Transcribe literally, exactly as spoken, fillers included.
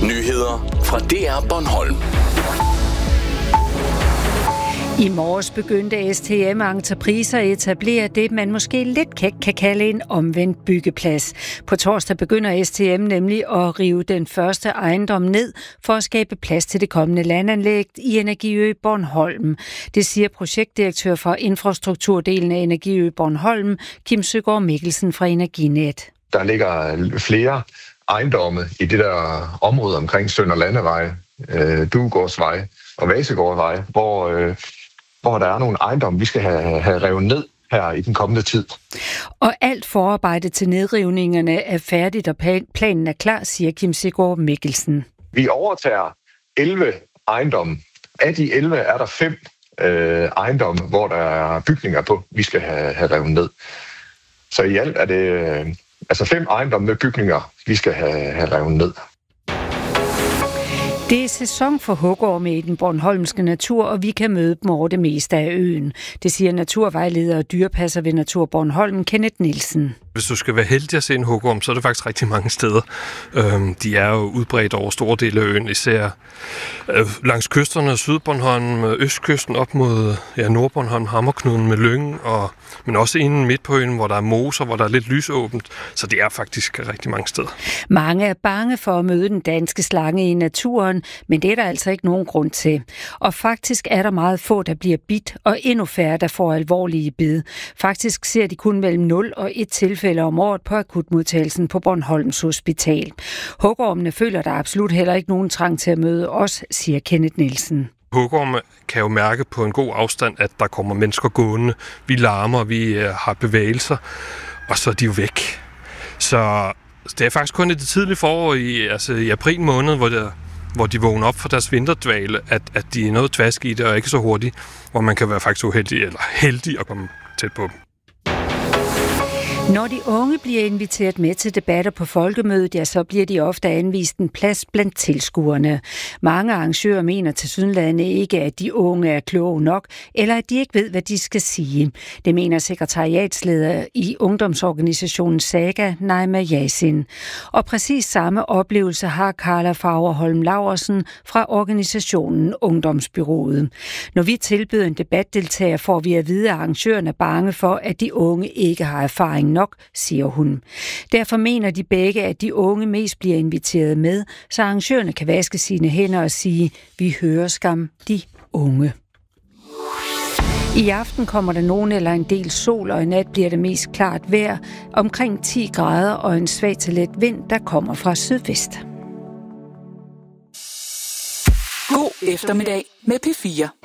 Nyheder fra D R Bornholm. I morges begyndte S T M Entrepriser at etablere det, man måske lidt kan kalde en omvendt byggeplads. På torsdag begynder S T M nemlig at rive den første ejendom ned for at skabe plads til det kommende landanlæg i Energiø Bornholm. Det siger projektdirektør for infrastrukturdelen af Energiø Bornholm, Kim Søgaard Mikkelsen fra Energinet. Der ligger flere ejendomme i det der område omkring Sønder Landevej, Duegårdsvej og Vasegårdsvej, hvor hvor der er nogle ejendomme, vi skal have, have revet ned her i den kommende tid. Og alt forarbejde til nedrivningerne er færdigt, og planen er klar, siger Kim Søgaard Mikkelsen. Vi overtager elleve ejendomme. Af de elleve er der fem øh, ejendomme, hvor der er bygninger på, vi skal have, have revet ned. Så i alt er det øh, altså fem ejendomme med bygninger, vi skal have, have revet ned. Det er sæson for hugorme i den bornholmske natur, og vi kan møde dem over det meste af øen. Det siger naturvejleder og dyrepasser ved Natur Bornholm, Kenneth Nielsen. Hvis du skal være heldig at se en hugorm, så er det faktisk rigtig mange steder. Øhm, de er jo udbredt over store dele af øen, især øh, langs kysterne, Sydbornholm, østkysten op mod ja, Nordbornholm, Hammerknuden med Lyngen, og, men også inden midt på øen, hvor der er moser, hvor der er lidt lysåbent. Så det er faktisk rigtig mange steder. Mange er bange for at møde den danske slange i naturen, men det er der altså ikke nogen grund til. Og faktisk er der meget få, der bliver bidt, og endnu færre, der får alvorlige bid. Faktisk ser de kun mellem nul og et tilfælde om året på akutmodtagelsen på Bornholms Hospital. Hugormene føler der absolut heller ikke nogen trang til at møde os, siger Kenneth Nielsen. Hugorme kan jo mærke på en god afstand, at der kommer mennesker gående. Vi larmer, vi har bevægelser, og så er de jo væk. Så det er faktisk kun i det tidlige forår, i, altså i april måned, hvor, der, hvor de vågner op for deres vinterdvale, at, at de er noget tvask i det og ikke så hurtigt, hvor man kan være faktisk uheldig eller heldig at komme tæt på dem. Når de unge bliver inviteret med til debatter på folkemødet, ja, så bliver de ofte anvist en plads blandt tilskuerne. Mange arrangører mener tilsyneladende ikke, at de unge er kloge nok, eller at de ikke ved, hvad de skal sige. Det mener sekretariatsleder i ungdomsorganisationen Saga, Naima Yasin. Og præcis samme oplevelse har Carla Fagerholm Laursen fra organisationen Ungdomsbyrået. Når vi tilbyder en debatdeltager, får vi at vide, at arrangørerne er bange for, at de unge ikke har erfaring nok, siger hun. Derfor mener de begge, at de unge mest bliver inviteret med, så arrangørerne kan vaske sine hænder og sige, vi hører skam de unge. I aften kommer der nogen eller en del sol, og i nat bliver det mest klart vejr, omkring ti grader og en svag til let vind, der kommer fra sydvest. God eftermiddag med P fire.